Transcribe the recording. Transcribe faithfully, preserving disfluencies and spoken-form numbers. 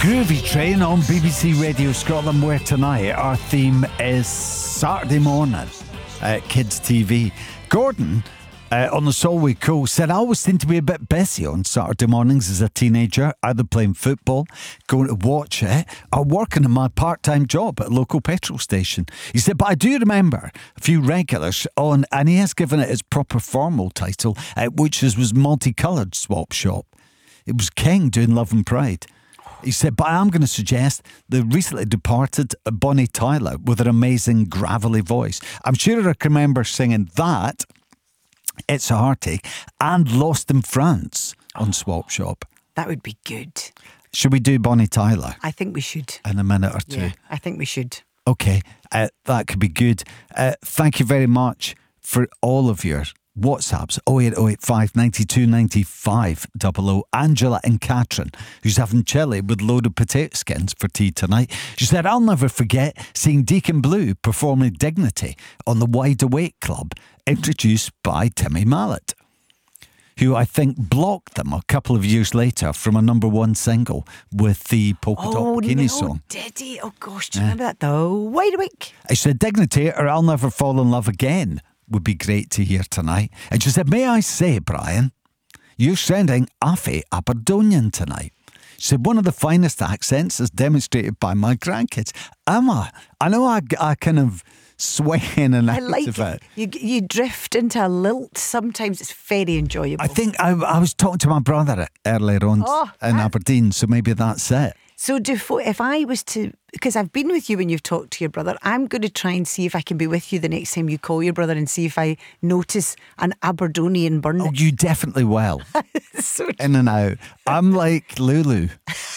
Groovy Train on B B C Radio Scotland, where tonight our theme is Saturday morning at Kids T V. Gordon uh, on the Solway Coast said, I always seem to be a bit busy on Saturday mornings as a teenager, either playing football, going to watch it, or working in my part-time job at a local petrol station. He said, but I do remember a few regulars on, and he has given it its proper formal title, uh, which is, was Multicoloured Swap Shop. It was King doing Love and Pride. He said, but I'm going to suggest the recently departed Bonnie Tyler with her amazing gravelly voice. I'm sure I can remember singing that, It's a Heartache, and Lost in France on Swap Shop. That would be good. Should we do Bonnie Tyler? I think we should. In a minute or two. Yeah, I think we should. Okay, uh, that could be good. Uh, thank you very much for all of your WhatsApps. oh eight oh eight five nine two nine five double oh. Angela in Catherine, who's having chili with loaded potato skins for tea tonight. She said, I'll never forget seeing Deacon Blue performing Dignity on the Wide Awake Club, introduced by Timmy Mallet, who I think blocked them a couple of years later from a number one single with the Polka Dot Oh, Bikini no, song. did he? Oh, gosh, do you remember that, though? Wide Awake. I said, Dignity or I'll Never Fall in Love Again would be great to hear tonight. And she said, may I say, Brian, you're sounding Afi Aberdonian tonight. She said, one of the finest accents as demonstrated by my grandkids. Am I? I know I, I kind of sway in and out I like of it. it. You, you drift into a lilt. Sometimes it's very enjoyable. I think I, I was talking to my brother earlier on Oh, in that- Aberdeen, so maybe that's it. So do, if I was to, because I've been with you when you've talked to your brother, I'm going to try and see if I can be with you the next time you call your brother and see if I notice an Aberdonian burn. Oh, you definitely will. So In and out. I'm like Lulu.